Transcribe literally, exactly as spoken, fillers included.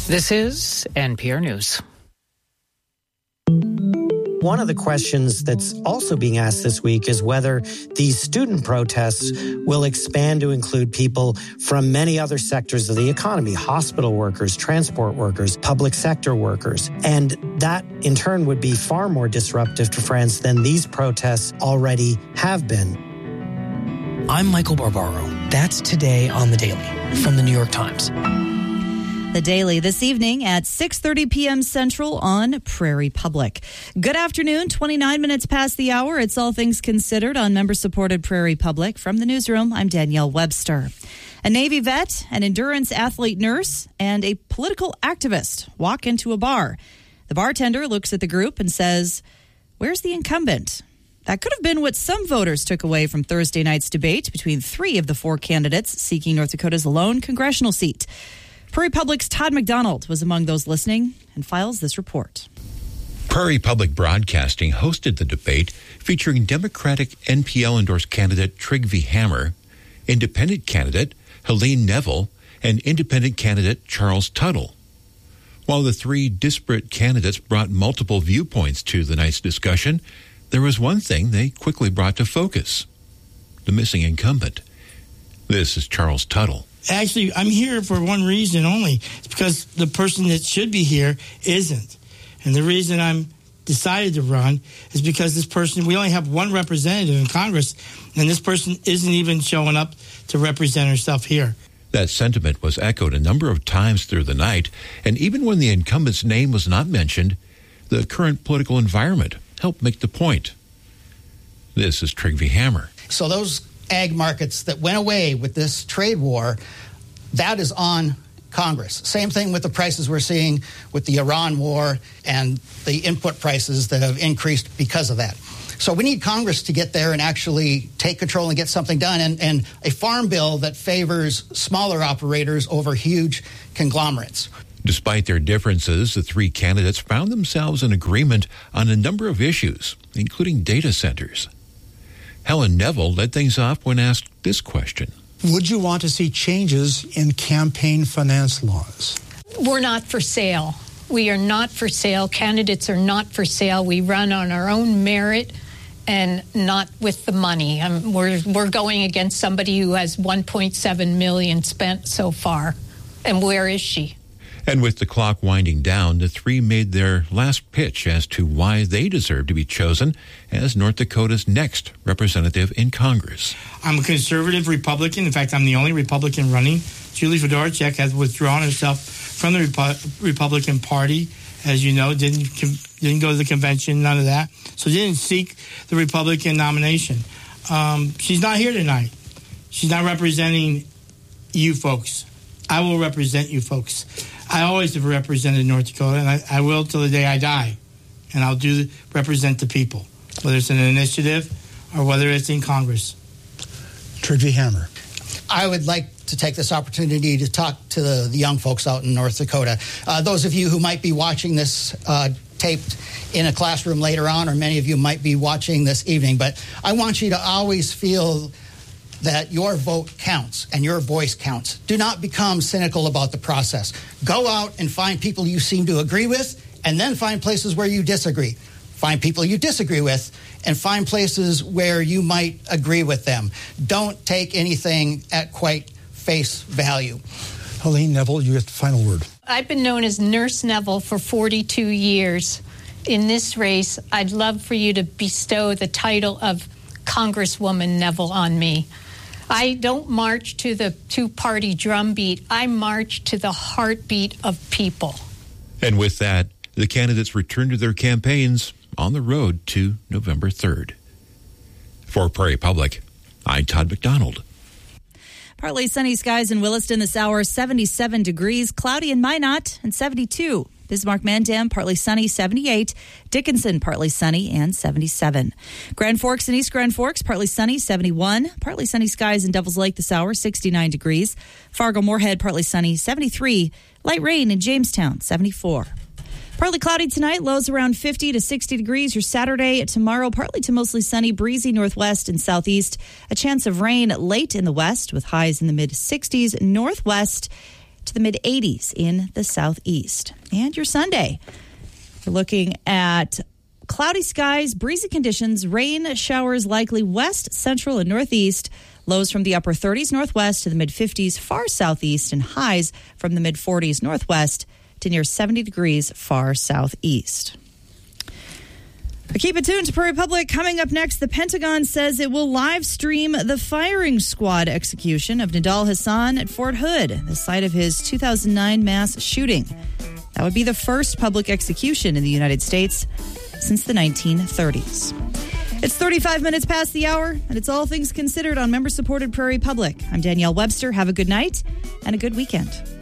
This is N P R News. One of the questions that's also being asked this week is whether these student protests will expand to include people from many other sectors of the economy, hospital workers, transport workers, public sector workers. And that, in turn, would be far more disruptive to France than these protests already have been. I'm Michael Barbaro. That's Today on The Daily from The New York Times. The Daily this evening at six thirty p.m. Central on Prairie Public. Good afternoon, twenty-nine minutes past the hour. It's All Things Considered on member-supported Prairie Public. From the newsroom, I'm Danielle Webster. A Navy vet, an endurance athlete nurse, and a political activist walk into a bar. The bartender looks at the group and says, "Where's the incumbent?" That could have been what some voters took away from Thursday night's debate between three of the four candidates seeking North Dakota's lone congressional seat. Prairie Public's Todd McDonald was among those listening and files this report. Prairie Public Broadcasting hosted the debate featuring Democratic N P L-endorsed candidate Trygve Hammer, independent candidate Helene Neville, and independent candidate Charles Tuttle. While the three disparate candidates brought multiple viewpoints to the night's discussion, there was one thing they quickly brought to focus: the missing incumbent. This is Charles Tuttle. Actually, I'm here for one reason only. It's because the person that should be here isn't. And the reason I'm decided to run is because this person, we only have one representative in Congress, and this person isn't even showing up to represent herself here. That sentiment was echoed a number of times through the night, and even when the incumbent's name was not mentioned, the current political environment helped make the point. This is Trygve Hammer. So those ag markets that went away with this trade war, that is on Congress. Same thing with the prices we're seeing with the Iran war and the input prices that have increased because of that. So we need Congress to get there and actually take control and get something done, and, and a farm bill that favors smaller operators over huge conglomerates. Despite their differences, the three candidates found themselves in agreement on a number of issues, including data centers. Helen Neville led things off when asked this question. Would you want to see changes in campaign finance laws? We're not for sale. We are not for sale. Candidates are not for sale. We run on our own merit and not with the money. Um, we're we're going against somebody who has one point seven million dollars spent so far. And where is she? And with the clock winding down, the three made their last pitch as to why they deserve to be chosen as North Dakota's next representative in Congress. I'm a conservative Republican. In fact, I'm the only Republican running. Julie Fedorchak has withdrawn herself from the Repu- Republican Party, as you know, didn't didn't go to the convention, none of that. So didn't seek the Republican nomination. Um, she's not here tonight. She's not representing you folks. I will represent you folks. I always have represented North Dakota, and I, I will till the day I die. And I'll do represent the people, whether it's an initiative or whether it's in Congress. Trygve Hammer. I would like to take this opportunity to talk to the, the young folks out in North Dakota. Uh, those of you who might be watching this uh, taped in a classroom later on, or many of you might be watching this evening, but I want you to always feel that your vote counts and your voice counts. Do not become cynical about the process. Go out and find people you seem to agree with, and then find places where you disagree. Find people you disagree with, and find places where you might agree with them. Don't take anything at quite face value. Helene Neville, you get the final word. I've been known as Nurse Neville for forty-two years. In this race, I'd love for you to bestow the title of Congresswoman Neville on me. I don't march to the two-party drumbeat. I march to the heartbeat of people. And with that, the candidates return to their campaigns on the road to November third. For Prairie Public, I'm Todd McDonald. Partly sunny skies in Williston this hour, seventy-seven degrees, cloudy in Minot, and seventy-two. Bismarck Mandan, partly sunny, seventy-eight. Dickinson, partly sunny, and seventy-seven. Grand Forks and East Grand Forks, partly sunny, seventy-one. Partly sunny skies in Devil's Lake this hour, sixty-nine degrees. Fargo-Moorhead, partly sunny, seventy-three. Light rain in Jamestown, seventy-four. Partly cloudy tonight, lows around fifty to sixty degrees. Your Saturday, tomorrow, partly to mostly sunny, breezy northwest and southeast. A chance of rain late in the west with highs in the mid-sixties. Northwest, to the mid eighties in the southeast. And your Sunday, we're looking at cloudy skies, breezy conditions, rain showers likely west, central, and northeast. Lows from the upper thirties northwest to the mid fifties far southeast, and highs from the mid forties northwest to near seventy degrees far southeast. Keep it tuned to Prairie Public. Coming up next, the Pentagon says it will live stream the firing squad execution of Nidal Hasan at Fort Hood, the site of his two thousand nine mass shooting. That would be the first public execution in the United States since the nineteen thirties. It's thirty-five minutes past the hour, and it's All Things Considered on member-supported Prairie Public. I'm Danielle Webster. Have a good night and a good weekend.